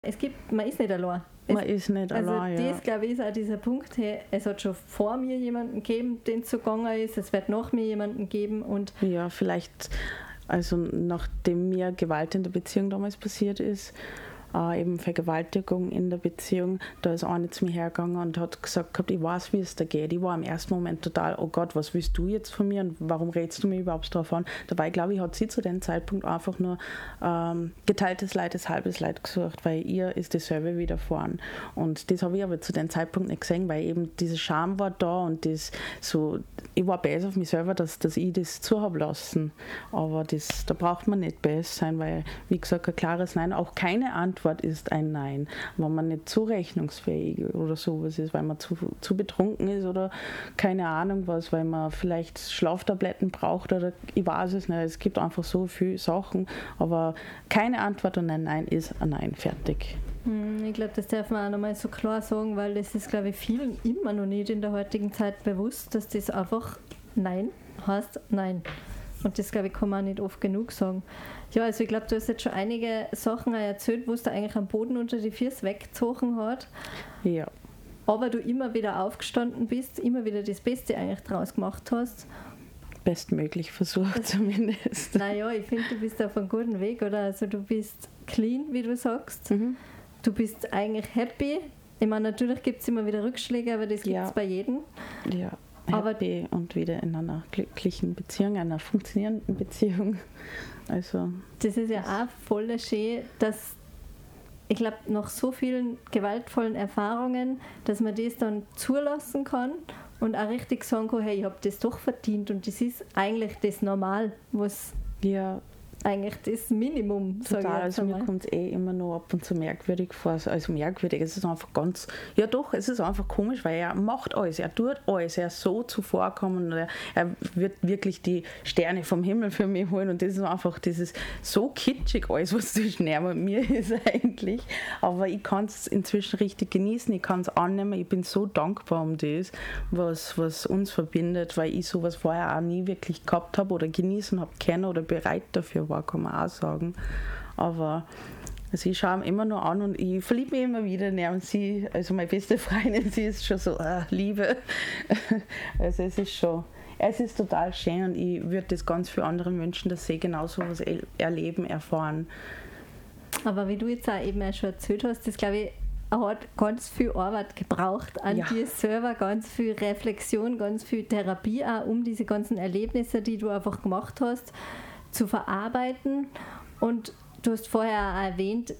Man ist nicht allein. Man ist nicht also allein, ja. Das, glaube ich, ist auch dieser Punkt, hey, es hat schon vor mir jemanden gegeben, den es so gegangen ist, es wird nach mir jemanden geben. Und ja, vielleicht, also nachdem mir Gewalt in der Beziehung damals passiert ist, eben Vergewaltigung in der Beziehung, da ist eine zu mir hergegangen und hat gesagt gehabt, ich weiß, wie es da geht. Ich war im ersten Moment total, oh Gott, was willst du jetzt von mir und warum redest du mir überhaupt drauf an? Dabei, glaube ich, hat sie zu dem Zeitpunkt einfach nur geteiltes Leid ist halbes Leid gesucht, weil ihr ist dasselbe widerfahren. Und das habe ich aber zu dem Zeitpunkt nicht gesehen, weil eben diese Scham war da und das so, ich war böse auf mich selber, dass ich das zu habe lassen. Aber da braucht man nicht böse sein, weil, wie gesagt, ein klares Nein, auch keine Antwort ist ein Nein. Wenn man nicht zurechnungsfähig oder sowas ist, weil man zu betrunken ist oder keine Ahnung was, weil man vielleicht Schlaftabletten braucht oder ich weiß es nicht. Es gibt einfach so viele Sachen, aber keine Antwort und ein Nein ist ein Nein, fertig. Ich glaube, das darf man auch nochmal so klar sagen, weil das ist, glaube ich, vielen immer noch nicht in der heutigen Zeit bewusst, dass das einfach Nein heißt Nein. Und das, glaube ich, kann man auch nicht oft genug sagen. Ja, also ich glaube, du hast jetzt schon einige Sachen erzählt, wo es da eigentlich am Boden unter die Füße weggezogen hat. Ja. Aber du immer wieder aufgestanden bist, immer wieder das Beste eigentlich draus gemacht hast. Bestmöglich versucht zumindest. Naja, ich finde, du bist auf einem guten Weg, oder? Also du bist clean, wie du sagst. Mhm. Du bist eigentlich happy. Ich meine, natürlich gibt es immer wieder Rückschläge, aber das gibt es bei jedem. Ja. Happy und wieder in einer glücklichen Beziehung, einer funktionierenden Beziehung. Also das ist ja auch voll schön, dass ich glaube, nach so vielen gewaltvollen Erfahrungen, dass man das dann zulassen kann und auch richtig sagen kann, hey, ich habe das doch verdient und das ist eigentlich das Normal, was eigentlich das Minimum, sage ich jetzt also mir kommt es immer noch ab und zu merkwürdig vor. Also merkwürdig, es ist einfach ganz, ja doch, es ist einfach komisch, weil er macht alles, er tut alles, er ist so zuvorkommen, er wird wirklich die Sterne vom Himmel für mich holen und das ist einfach, das ist so kitschig alles, was so schnell mit mir ist eigentlich, aber ich kann es inzwischen richtig genießen, ich kann es annehmen, ich bin so dankbar um das, was uns verbindet, weil ich sowas vorher auch nie wirklich gehabt habe oder genießen habe können oder bereit dafür war, kann man auch sagen. Aber also ich schaue ihn immer nur an und ich verliebe mich immer wieder näher und sie, also meine beste Freundin, sie ist schon so, Liebe. Also es ist total schön und ich würde das ganz für andere Menschen, dass sie genau so was erleben, erfahren. Aber wie du jetzt auch eben schon erzählt hast, das glaube ich hat ganz viel Arbeit gebraucht an dir selber, ganz viel Reflexion, ganz viel Therapie auch, um diese ganzen Erlebnisse, die du einfach gemacht hast, zu verarbeiten. Und du hast vorher auch erwähnt,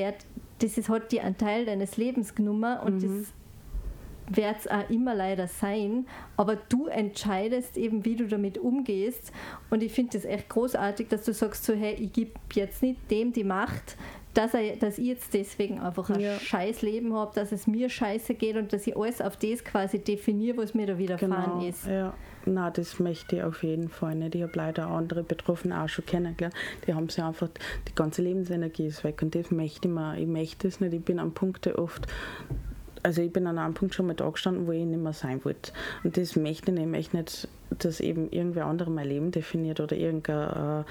das hat dir einen Teil deines Lebens genommen und das wird es auch immer leider sein, aber du entscheidest eben, wie du damit umgehst und ich finde das echt großartig, dass du sagst so, hey, ich gebe jetzt nicht dem die Macht, dass ich jetzt deswegen einfach ein scheiß Leben habe, dass es mir scheiße geht und dass ich alles auf das quasi definiere, was mir da widerfahren ist. Ja. Nein, das möchte ich auf jeden Fall nicht. Ich habe leider andere Betroffene auch schon kennengelernt. Die haben sie einfach, die ganze Lebensenergie ist weg und das möchte ich möchte es nicht. Ich bin an Punkte oft, also ich bin an einem Punkt schon mal da gestanden, wo ich nicht mehr sein wollte. Und das möchte ich nicht. Ich möchte nicht, dass eben irgendwer andere mein Leben definiert oder irgendein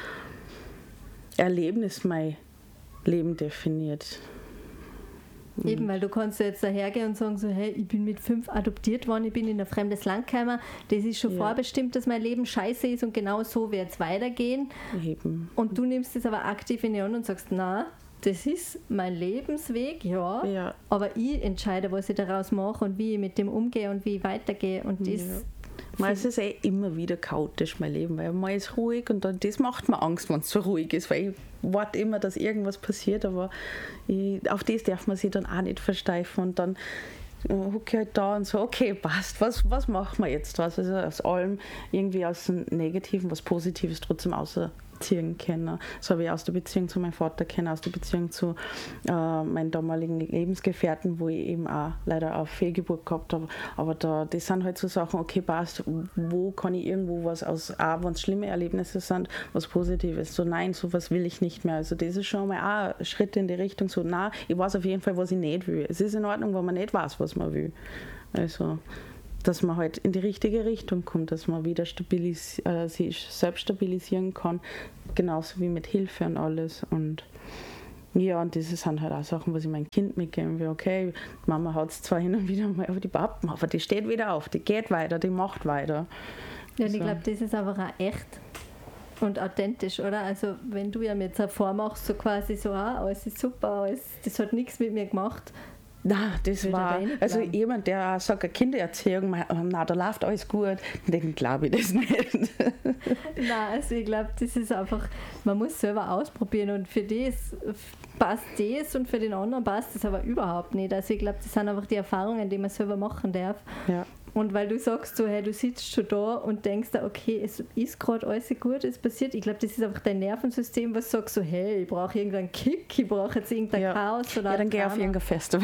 Erlebnis mein Leben definiert. Eben, weil du kannst jetzt dahergehen und sagen so, hey, ich bin mit 5 adoptiert worden, ich bin in ein fremdes Land gekommen, das ist schon vorbestimmt, dass mein Leben scheiße ist und genau so wird es weitergehen. Eben. Und du nimmst das aber aktiv in die Hand und sagst, na, das ist mein Lebensweg, aber ich entscheide, was ich daraus mache und wie ich mit dem umgehe und wie ich weitergehe und das... Es ist immer wieder chaotisch, mein Leben, weil man ist ruhig und dann, das macht mir Angst, wenn es so ruhig ist, weil ich warte immer, dass irgendwas passiert, aber auf das darf man sich dann auch nicht versteifen und dann hocke ich halt da und so, okay, passt, was machen wir jetzt? Also aus allem irgendwie aus dem Negativen was Positives trotzdem außerziehen können. Das habe ich aus der Beziehung zu meinem Vater kennen, aus der Beziehung zu meinen damaligen Lebensgefährten, wo ich eben auch leider eine Fehlgeburt gehabt habe. Aber das sind halt so Sachen, okay, passt, wo kann ich irgendwo was aus, auch wenn es schlimme Erlebnisse sind, was Positives. So nein, sowas will ich nicht mehr. Also das ist schon mal auch ein Schritt in die Richtung, so nein, ich weiß auf jeden Fall, was ich nicht will. Es ist in Ordnung, wenn man nicht weiß, was man will. Also dass man halt in die richtige Richtung kommt, dass man wieder sich selbst stabilisieren kann, genauso wie mit Hilfe und alles. Und Ja, und das sind halt auch Sachen, was ich meinem Kind mitgeben will. Okay, Mama haut es zwar hin und wieder mal auf die Pappen, aber die steht wieder auf, die geht weiter, die macht weiter. Ja, und ich glaube, das ist einfach auch echt und authentisch, oder? Also wenn du ja jetzt eine vormachst, so quasi so, alles ist super, das hat nichts mit mir gemacht. Nein, das war, also jemand, der sagt, eine Kindererziehung, na, da läuft alles gut, den glaube ich das nicht. Nein, also ich glaube, das ist einfach, man muss selber ausprobieren und für das passt das und für den anderen passt das aber überhaupt nicht. Also ich glaube, das sind einfach die Erfahrungen, die man selber machen darf. Ja. Und weil du sagst so, hey, du sitzt schon da und denkst da, okay, es ist gerade alles gut, es passiert. Ich glaube, das ist einfach dein Nervensystem, was sagt so, hey, ich brauche irgendeinen Kick, ich brauche jetzt irgendein Chaos. Oder dann gehe ich auf irgendein Festival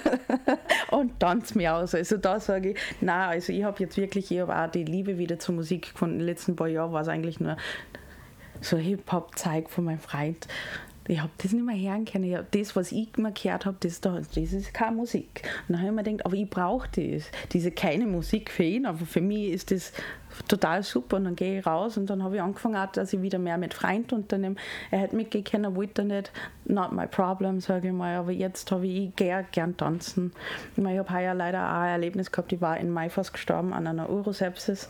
und tanze mich aus. Also da sage ich, nein, also ich habe auch die Liebe wieder zur Musik gefunden. In den letzten paar Jahren war es eigentlich nur so Hip-Hop-Zeug von meinem Freund. Ich habe das nicht mehr hören können. Das, was ich immer gehört habe, das ist keine Musik. Und dann habe ich mir gedacht, aber ich brauche diese keine Musik für ihn, aber für mich ist das total super. Und dann gehe ich raus und dann habe ich angefangen, dass ich wieder mehr mit Freunden unternehme. Er hat mitgekehrt, er wollte nicht, not my problem, sage ich mal, aber jetzt habe ich gern tanzen. Ich habe heuer leider auch ein Erlebnis gehabt, ich war im Mai fast gestorben an einer Urosepsis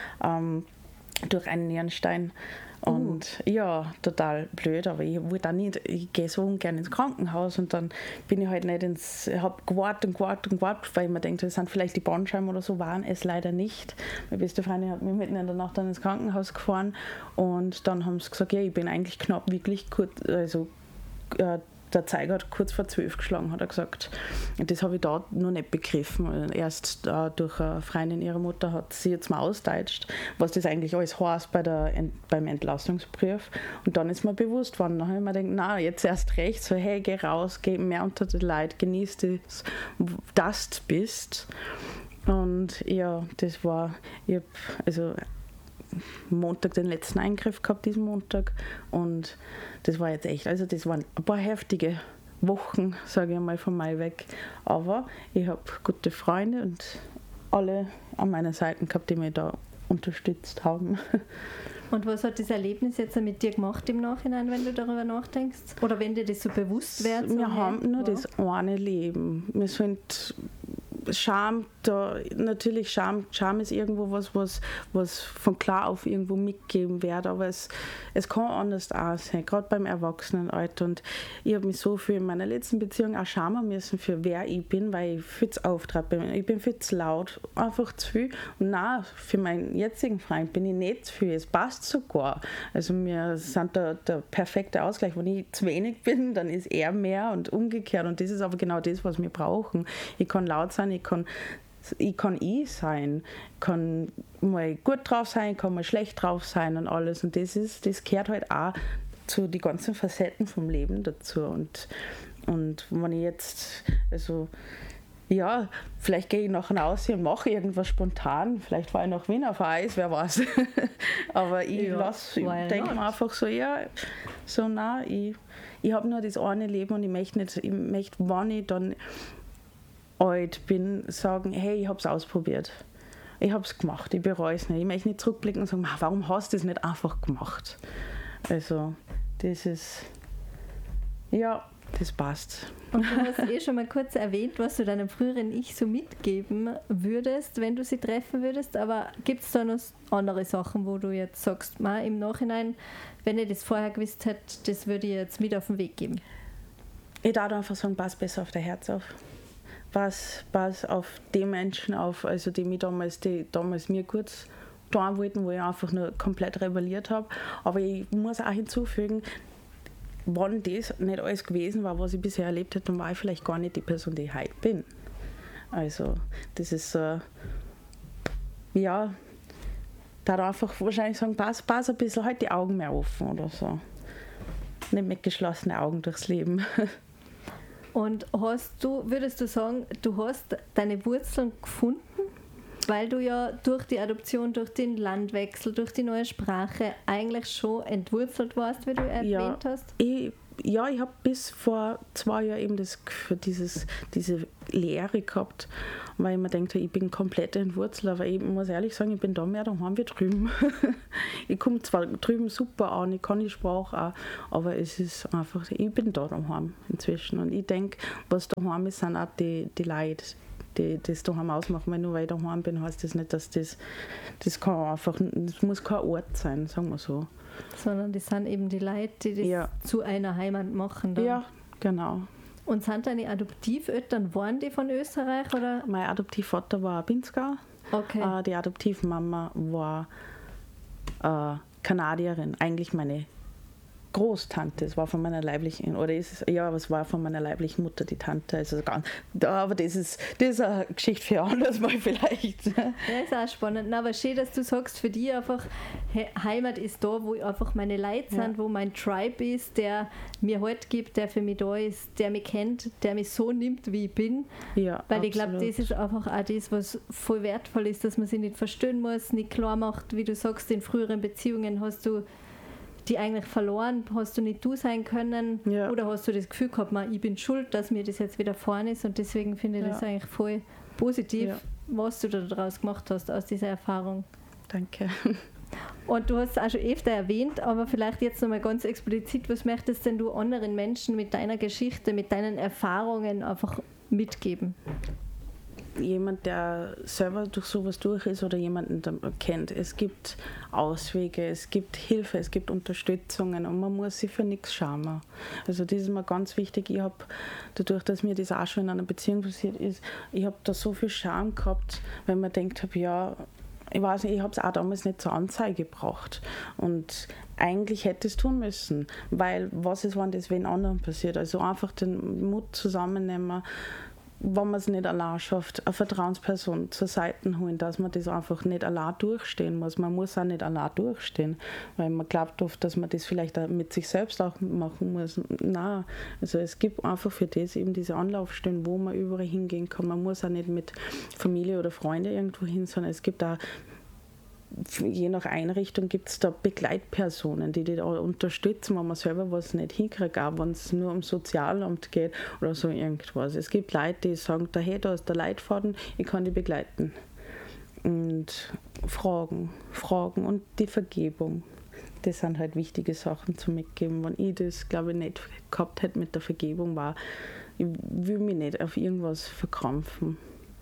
durch einen Nierenstein. Und ja, total blöd, aber ich wollte auch nicht, ich gehe so ungern ins Krankenhaus und dann bin ich halt nicht ich habe gewartet, weil ich mir denke, das sind vielleicht die Bandscheiben oder so, waren es leider nicht. Meine beste Freundin hat mich mitten in der Nacht dann ins Krankenhaus gefahren und dann haben sie gesagt, ja, ich bin eigentlich knapp wirklich kurz, also der Zeiger hat kurz vor 12 geschlagen, hat er gesagt. Und das habe ich da noch nicht begriffen. Erst durch eine Freundin ihrer Mutter hat sie jetzt mal ausdeutscht, was das eigentlich alles heißt beim Entlassungsbrief. Und dann ist mir bewusst worden. Dann habe ich mir gedacht, na, jetzt erst recht, so hey, geh raus, geh mehr unter die Leute, genieß das, dass du bist. Und ja, das war, Montag den letzten Eingriff gehabt, diesen Montag, und das war jetzt echt, also das waren ein paar heftige Wochen, sage ich mal, von Mai weg, aber ich habe gute Freunde und alle an meiner Seite gehabt, die mich da unterstützt haben. Und was hat das Erlebnis jetzt mit dir gemacht im Nachhinein, wenn du darüber nachdenkst? Oder wenn dir das so bewusst wird? So, wir haben nur das eine Leben. Wir sind Scham, natürlich Scham ist irgendwo was von klar auf irgendwo mitgeben wird, aber es kann anders aussehen, gerade beim Erwachsenenalter. Und ich habe mich so viel in meiner letzten Beziehung auch schamen müssen, für wer ich bin, weil ich viel zu auftreten bin. Ich bin viel zu laut, einfach zu viel. Und nein, für meinen jetzigen Freund bin ich nicht zu viel, es passt sogar. Also wir sind der perfekte Ausgleich. Wenn ich zu wenig bin, dann ist er mehr und umgekehrt. Und das ist aber genau das, was wir brauchen. Ich kann laut sein, ich kann sein, kann mal gut drauf sein, kann mal schlecht drauf sein und alles. Und das gehört halt auch zu den ganzen Facetten vom Leben dazu. Und wenn ich jetzt, also ja, vielleicht gehe ich nachher raus und mache irgendwas spontan, vielleicht fahre ich nach Wien auf Eis, wer weiß. Aber ich denke mir einfach so, ich habe nur das eine Leben und ich möchte, wenn ich dann alt bin, sagen, hey, ich habe es ausprobiert. Ich habe es gemacht, ich bereue es nicht. Ich möchte nicht zurückblicken und sagen, warum hast du das nicht einfach gemacht? Also, das ist, ja, das passt. Und du hast schon mal kurz erwähnt, was du deinem früheren Ich so mitgeben würdest, wenn du sie treffen würdest, aber gibt es da noch andere Sachen, wo du jetzt sagst, im Nachhinein, wenn ich das vorher gewusst hätte, das würde ich jetzt mit auf den Weg geben? Ich darf einfach sagen, pass besser auf dein Herz auf. Pass auf die Menschen auf, also die damals mir kurz tun wollten, wo ich einfach nur komplett rebelliert habe. Aber ich muss auch hinzufügen, wenn das nicht alles gewesen war, was ich bisher erlebt habe, dann war ich vielleicht gar nicht die Person, die ich heute bin. Also das ist so, ja, da einfach wahrscheinlich sagen, pass ein bisschen halt die Augen mehr offen oder so. Nicht mit geschlossenen Augen durchs Leben. Und würdest du sagen, du hast deine Wurzeln gefunden, weil du ja durch die Adoption, durch den Landwechsel, durch die neue Sprache eigentlich schon entwurzelt warst, wie du erwähnt hast? Ich ja, ich habe bis vor 2 Jahren eben diese Leere gehabt, weil ich mir denke, ich bin komplett entwurzelt, aber ich muss ehrlich sagen, ich bin da mehr daheim wie drüben. Ich komme zwar drüben super an, ich kann die Sprache auch, aber es ist einfach, ich bin da daheim inzwischen und ich denke, was daheim ist, sind auch die Leute, die das daheim ausmachen, weil nur weil ich daheim bin, heißt das nicht, dass das kann einfach, das muss kein Ort sein, sagen wir so. Sondern das sind eben die Leute, die das zu einer Heimat machen. Dann. Ja, genau. Und sind deine Adoptiveltern, waren die von Österreich? Oder? Mein Adoptivvater war Pinzgau. Okay. Die Adoptivmama war Kanadierin, eigentlich meine Großtante, es war von meiner leiblichen, oder ist es, ja, es war von meiner leiblichen Mutter die Tante, also aber das ist eine Geschichte für anders mal vielleicht. Ja, ist auch spannend. Na, aber schön, dass du sagst, für dich einfach, Heimat ist da, wo einfach meine Leute sind, wo mein Tribe ist, der mir Halt gibt, der für mich da ist, der mich kennt, der mich so nimmt, wie ich bin. Ja, weil absolut. ich glaube, das ist einfach auch das, was voll wertvoll ist, dass man sich nicht verstehen muss, nicht klar macht, wie du sagst, in früheren Beziehungen hast du die eigentlich verloren, hast du nicht du sein können oder hast du das Gefühl gehabt, ich bin schuld, dass mir das jetzt wieder vorne ist und deswegen finde ich das eigentlich voll positiv, was du da daraus gemacht hast, aus dieser Erfahrung. Danke. Und du hast es auch schon öfter erwähnt, aber vielleicht jetzt nochmal ganz explizit, was möchtest denn du anderen Menschen mit deiner Geschichte, mit deinen Erfahrungen einfach mitgeben? Jemand, der selber durch sowas durch ist oder jemanden kennt. Es gibt Auswege, es gibt Hilfe, es gibt Unterstützungen und man muss sich für nichts schämen. Also das ist mir ganz wichtig. Ich habe, dadurch, dass mir das auch schon in einer Beziehung passiert ist, ich habe da so viel Scham gehabt, weil man denkt, ja, ich weiß nicht, ich habe es auch damals nicht zur Anzeige gebracht. Und eigentlich hätte ich es tun müssen, weil was ist, wenn das wen anderen passiert? Also einfach den Mut zusammennehmen, wenn man es nicht allein schafft, eine Vertrauensperson zur Seite holen, dass man das einfach nicht allein durchstehen muss. Man muss auch nicht allein durchstehen, weil man glaubt oft, dass man das vielleicht auch mit sich selbst auch machen muss. Nein, also es gibt einfach für das eben diese Anlaufstellen, wo man überall hingehen kann. Man muss auch nicht mit Familie oder Freunde irgendwo hin, sondern es gibt auch, je nach Einrichtung gibt es da Begleitpersonen, die da unterstützen, wenn man selber was nicht hinkriegt, auch wenn es nur ums Sozialamt geht oder so irgendwas. Es gibt Leute, die sagen, hey, da ist der Leitfaden, ich kann die begleiten. Und Fragen und die Vergebung. Das sind halt wichtige Sachen zu mitgeben. Wenn ich das, glaube ich, nicht gehabt hätte mit der Vergebung, ich will mich nicht auf irgendwas verkrampfen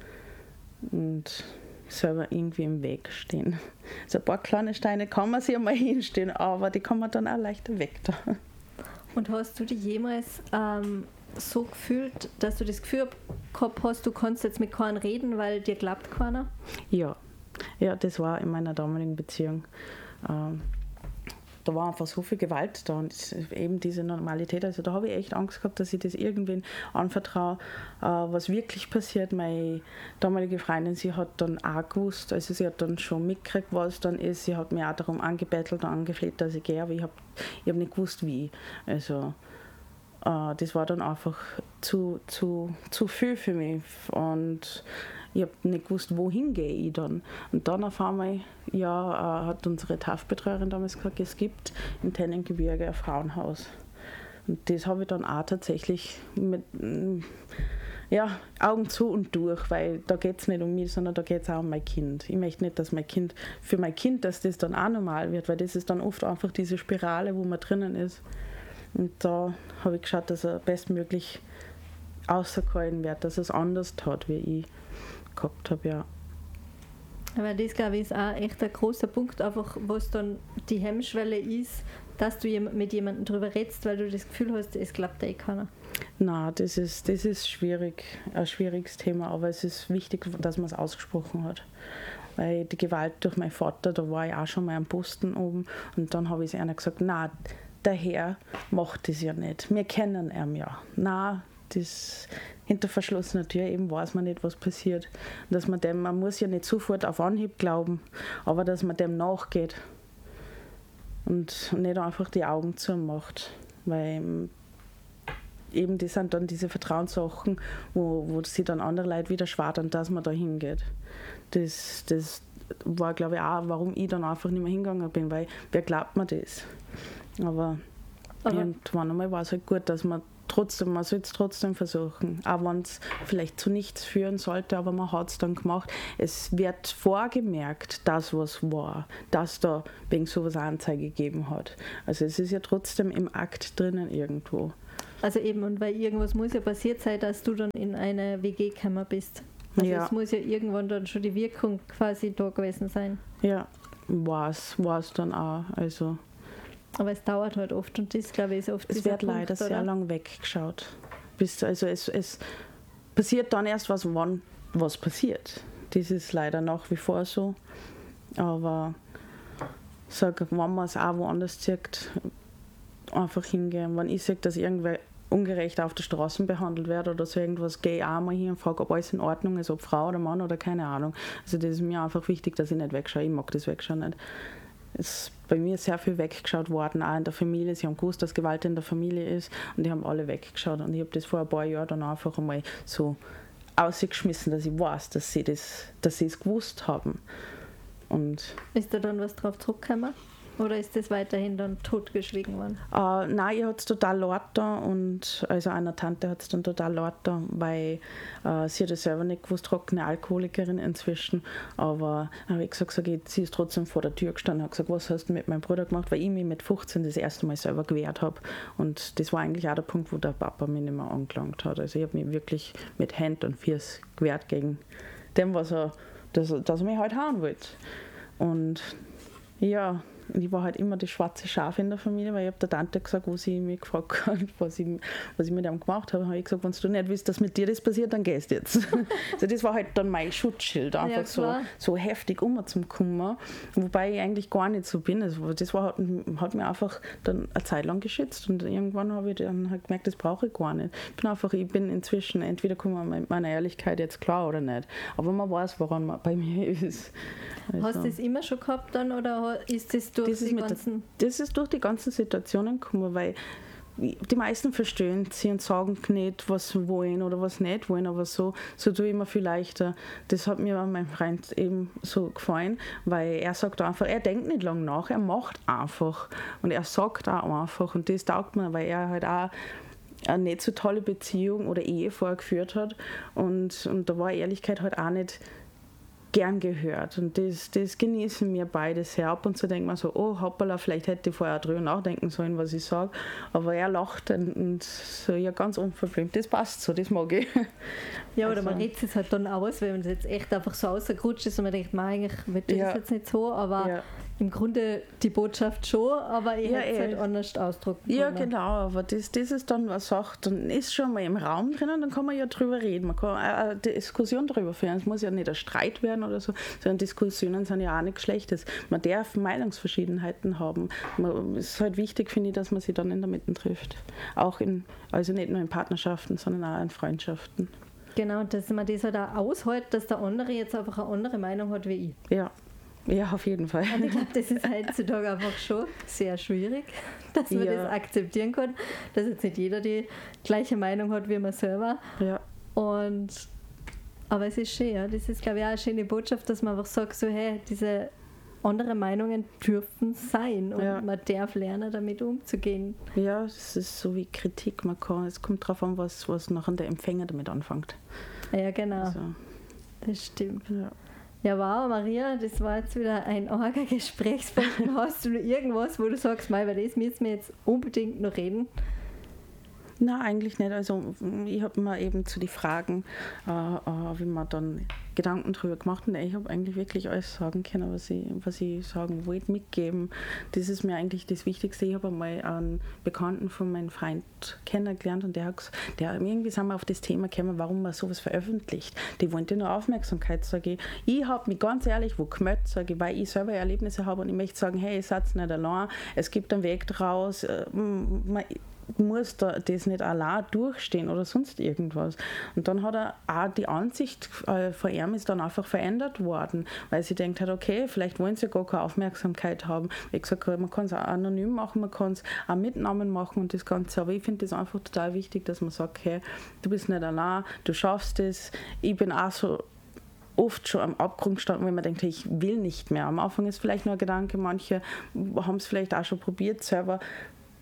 und selber irgendwie im Weg stehen. So ein paar kleine Steine kann man sich einmal hinstehen, aber die kann man dann auch leichter weg da. Und hast du dich jemals so gefühlt, dass du das Gefühl gehabt hast, du kannst jetzt mit keinem reden, weil dir glaubt keiner? Ja, das war in meiner damaligen Beziehung. Da war einfach so viel Gewalt da und eben diese Normalität. Also da habe ich echt Angst gehabt, dass ich das irgendwen anvertraue, was wirklich passiert. Meine damalige Freundin, sie hat dann auch gewusst, also sie hat dann schon mitgekriegt, was dann ist. Sie hat mich auch darum angebettelt und angefleht, dass ich gehe, aber ich hab nicht gewusst, wie. Also das war dann einfach zu viel für mich und ich habe nicht gewusst, wohin gehe ich dann. Und dann auf einmal hat unsere TAF-Betreuerin damals gesagt, es gibt im Tennengebirge ein Frauenhaus. Und das habe ich dann auch tatsächlich mit Augen zu und durch, weil da geht es nicht um mich, sondern da geht es auch um mein Kind. Ich möchte nicht, dass für mein Kind, dass das dann auch normal wird, weil das ist dann oft einfach diese Spirale, wo man drinnen ist. Und da habe ich geschaut, dass er bestmöglich auserkoren wird, dass er es anders hat, wie ich gehabt habe, ja. Aber das, glaube ich, ist auch echt ein großer Punkt, einfach, was dann die Hemmschwelle ist, dass du mit jemandem darüber redest, weil du das Gefühl hast, es glaubt eh keiner. Nein, das ist schwierig, ein schwieriges Thema, aber es ist wichtig, dass man es ausgesprochen hat. Weil die Gewalt durch meinen Vater, da war ich auch schon mal am Posten oben und dann habe ich einer gesagt, nein, der Herr macht das ja nicht, wir kennen ihn ja. Nein, das hinter verschlossener Tür eben weiß man nicht, was passiert. Dass man muss ja nicht sofort auf Anhieb glauben, aber dass man dem nachgeht und nicht einfach die Augen zumacht, weil eben das sind dann diese Vertrauenssachen, wo sie dann andere Leute wieder schwadern, dass man da hingeht. Das war, glaube ich, auch, warum ich dann einfach nicht mehr hingegangen bin, weil wer glaubt mir das? Aber Aber irgendwann einmal war es halt gut, dass man soll es trotzdem versuchen, auch wenn es vielleicht zu nichts führen sollte, aber man hat es dann gemacht. Es wird vorgemerkt, das was war, dass da wegen sowas Anzeige gegeben hat. Also es ist ja trotzdem im Akt drinnen irgendwo. Also eben, und weil irgendwas muss ja passiert sein, dass du dann in eine WG gekommen bist. Also Ja. es muss ja irgendwann dann schon die Wirkung quasi da gewesen sein. Ja, war es dann auch. Also Aber es dauert halt oft und das, glaube ich, ist oft es dieser wird Punkt, leider oder? sehr lang weggeschaut. Also es passiert dann erst wann was passiert. Das ist leider nach wie vor so. Aber sag, wenn man es auch woanders sieht, einfach hingehen. Wenn ich sehe, dass irgendwer ungerecht auf der Straße behandelt wird oder so irgendwas, gehe ich auch mal hin und frage, ob alles in Ordnung ist, ob Frau oder Mann oder keine Ahnung. Also das ist mir einfach wichtig, dass ich nicht wegschaue. Ich mag das Wegschauen nicht. Es ist bei mir sehr viel weggeschaut worden, auch in der Familie. Sie haben gewusst, dass Gewalt in der Familie ist und die haben alle weggeschaut. Und ich habe das vor ein paar Jahren dann einfach einmal so ausgeschmissen, dass ich weiß, dass sie es gewusst haben. Und Ist da dann was drauf zurückgekommen? Oder ist das weiterhin dann totgeschwiegen worden? nein, ich hatte es total laut da und also einer Tante hat es dann total laut da, weil sie hat es selber nicht gewusst, trockene Alkoholikerin inzwischen, aber dann habe ich gesagt, sie ist trotzdem vor der Tür gestanden und hat gesagt, was hast du mit meinem Bruder gemacht, weil ich mich mit 15 das erste Mal selber gewehrt habe und das war eigentlich auch der Punkt, wo der Papa mich nicht mehr angelangt hat, also ich habe mich wirklich mit Hand und Fuß gewehrt gegen dem, dass er mich halt hauen wollte und ja, und ich war halt immer das schwarze Schaf in der Familie, weil ich habe der Tante gesagt, wo sie mich gefragt hat, was ich mit ihm gemacht habe, habe ich gesagt, wenn du nicht willst, dass mit dir das passiert, dann gehst du jetzt. Also das war halt dann mein Schutzschild, einfach so heftig umzukommen, wobei ich eigentlich gar nicht so bin. Das hat mir einfach dann eine Zeit lang geschützt und irgendwann habe ich dann halt gemerkt, das brauche ich gar nicht. Ich bin inzwischen, entweder kommt man mit meiner Ehrlichkeit jetzt klar oder nicht, aber man weiß, woran man bei mir ist. Also. Hast du das immer schon gehabt dann oder ist das durch die ganzen... Das ist durch die ganzen Situationen gekommen, weil die meisten verstehen sie und sagen nicht, was sie wollen oder was nicht wollen, aber so tue ich mir viel leichter. Das hat mir an meinem Freund eben so gefallen, weil er sagt einfach, er denkt nicht lange nach, er macht einfach und er sagt auch einfach und das taugt mir, weil er halt auch eine nicht so tolle Beziehung oder Ehe vorgeführt hat und da war Ehrlichkeit halt auch nicht gern gehört und das genießen wir beide sehr. Ab und zu denkt man so, oh hoppala, vielleicht hätte ich vorher drüber nachdenken sollen, was ich sage, aber er lacht und so, ja, ganz unverblümt, das passt so, das mag ich. Ja, oder man redet es halt dann aus, wenn es jetzt echt einfach so rausgerutscht ist und man denkt, eigentlich wird das jetzt nicht so, aber im Grunde die Botschaft schon, aber ich hätte es halt anders ausdrücken können. Ja, genau, aber das ist dann was sagt, dann ist schon mal im Raum drinnen, dann kann man ja drüber reden, man kann eine Diskussion drüber führen, es muss ja nicht ein Streit werden oder so, sondern Diskussionen sind ja auch nichts Schlechtes. Man darf Meinungsverschiedenheiten haben. Es ist halt wichtig, finde ich, dass man sich dann in der Mitte trifft. Also nicht nur in Partnerschaften, sondern auch in Freundschaften. Genau, dass man das halt auch aushält, dass der andere jetzt einfach eine andere Meinung hat wie ich. Ja, auf jeden Fall. Und ich glaube, das ist heutzutage einfach schon sehr schwierig, dass man das akzeptieren kann, dass jetzt nicht jeder die gleiche Meinung hat wie man selber. Ja. Aber es ist schön, ja. Das ist, glaube ich, auch eine schöne Botschaft, dass man einfach sagt, so, hey, diese anderen Meinungen dürfen sein und man darf lernen, damit umzugehen. Ja, es ist so wie Kritik, es kommt darauf an, was nachher der Empfänger damit anfängt. Ja, genau. Also. Das stimmt. Ja, wow, Maria, das war jetzt wieder ein arger Gesprächspunkt. Hast du noch irgendwas, wo du sagst, mal, über das müssen wir jetzt unbedingt noch reden? Nein, eigentlich nicht. Also ich habe mir eben zu den Fragen, wie man dann Gedanken drüber gemacht und ich habe eigentlich wirklich alles sagen können, was ich sagen wollte, mitgeben. Das ist mir eigentlich das Wichtigste. Ich habe einmal einen Bekannten von meinem Freund kennengelernt und der irgendwie sind wir auf das Thema gekommen, warum man sowas veröffentlicht. Die wollen ja nur Aufmerksamkeit, sage ich. Ich habe mich ganz ehrlich wo gemeldet, sage ich, weil ich selber Erlebnisse habe und ich möchte sagen, hey, ihr seid nicht allein, es gibt einen Weg draus, muss das nicht allein durchstehen oder sonst irgendwas. Und dann hat er auch die Ansicht von ihm ist dann einfach verändert worden, weil sie denkt hat, okay, vielleicht wollen sie gar keine Aufmerksamkeit haben. Wie gesagt, man kann es auch anonym machen, man kann es auch mit Namen machen und das Ganze, aber ich finde das einfach total wichtig, dass man sagt, hey, du bist nicht allein, du schaffst es. Ich bin auch so oft schon am Abgrund gestanden, wenn man denkt, hey, ich will nicht mehr. Am Anfang ist vielleicht nur ein Gedanke, manche haben es vielleicht auch schon probiert selber.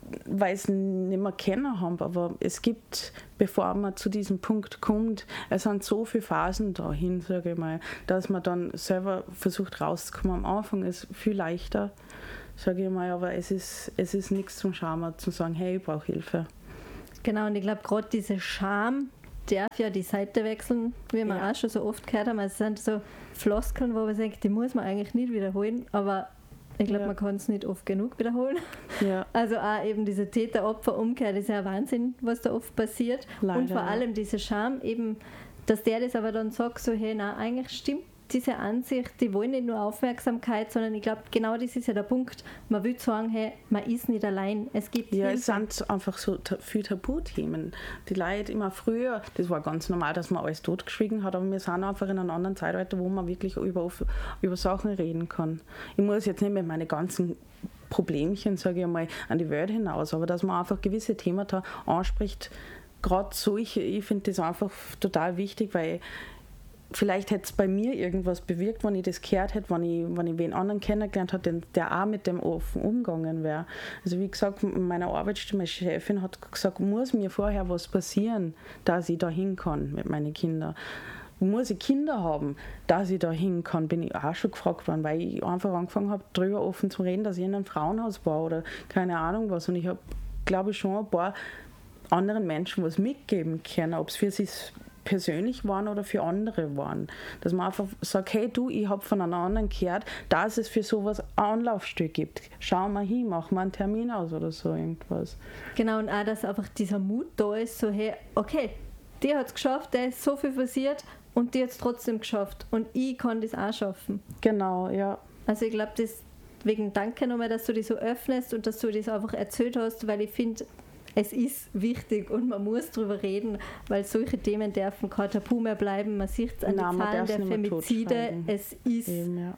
weil es nicht mehr kennen haben, aber es gibt, bevor man zu diesem Punkt kommt, es sind so viele Phasen dahin, sage ich mal, dass man dann selber versucht rauszukommen. Am Anfang ist es viel leichter, sage ich mal, aber es ist nichts zum Schauen, zu sagen, hey, ich brauche Hilfe. Genau, und ich glaube, gerade diese Scham darf ja die Seite wechseln, wie wir auch schon so oft gehört haben. Also es sind so Floskeln, wo man sagt, die muss man eigentlich nicht wiederholen, aber ich glaube, man kann es nicht oft genug wiederholen. Ja. Also auch eben diese Täter-Opfer-Umkehr, das ist ja ein Wahnsinn, was da oft passiert. Leider, und vor allem diese Scham eben, dass der das aber dann sagt, so hey, nein, eigentlich stimmt diese Ansicht, die wollen nicht nur Aufmerksamkeit, sondern ich glaube, genau das ist ja der Punkt. Man will sagen, hey, man ist nicht allein. Es gibt Hilfe. Es sind einfach so viele Tabuthemen. Die Leute immer früher, das war ganz normal, dass man alles totgeschwiegen hat, aber wir sind einfach in einem anderen Zeitalter, wo man wirklich über Sachen reden kann. Ich muss jetzt nicht mit meinen ganzen Problemchen, sage ich mal, an die Welt hinaus, aber dass man einfach gewisse Themen da anspricht, gerade solche, ich finde das einfach total wichtig, weil vielleicht hätte es bei mir irgendwas bewirkt, wenn ich das gehört hätte, wenn ich wen anderen kennengelernt hätte, der auch mit dem offen umgegangen wäre. Also wie gesagt, meine Arbeitsstelle, meine Chefin hat gesagt, muss mir vorher was passieren, dass ich da hin kann mit meinen Kindern. Muss ich Kinder haben, dass ich da hin kann, bin ich auch schon gefragt worden, weil ich einfach angefangen habe, darüber offen zu reden, dass ich in einem Frauenhaus war oder keine Ahnung was. Und ich habe, glaube ich, schon ein paar anderen Menschen was mitgeben können, ob es für sie persönlich waren oder für andere waren. Dass man einfach sagt, hey du, ich habe von einem anderen gehört, dass es für sowas ein Anlaufstück gibt. Schau mal hin, mach mal einen Termin aus oder so irgendwas. Genau, und auch, dass einfach dieser Mut da ist, so hey, okay, der hat es geschafft, der ist so viel passiert und die hat es trotzdem geschafft und ich kann das auch schaffen. Genau, ja. Also ich glaube, deswegen danke nochmal, dass du dich so öffnest und dass du das einfach erzählt hast, weil ich finde, es ist wichtig und man muss darüber reden, weil solche Themen dürfen kein Tabu mehr bleiben. Man sieht es an den Zahlen der Femizide. Es ist eben,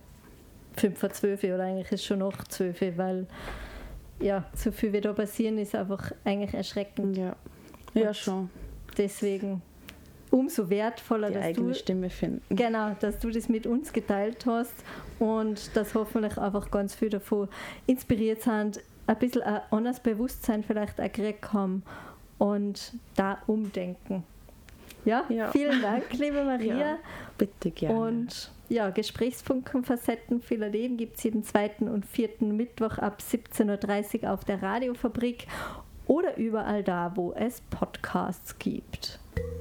5 vor 12 oder eigentlich ist es schon noch 12, weil ja, so viel wie da passieren ist einfach eigentlich erschreckend. Ja schon. Deswegen umso wertvoller, die dass eigene Stimme finden. Genau, dass du das mit uns geteilt hast und dass hoffentlich einfach ganz viele davon inspiriert sind, ein bisschen ein anderes Bewusstsein vielleicht auch gekriegt haben und da umdenken. Ja, vielen Dank, liebe Maria. Ja, bitte gerne. Und ja, Gesprächsfunken Facetten vieler Leben gibt es jeden 2. und 4. Mittwoch ab 17.30 Uhr auf der Radiofabrik oder überall da, wo es Podcasts gibt.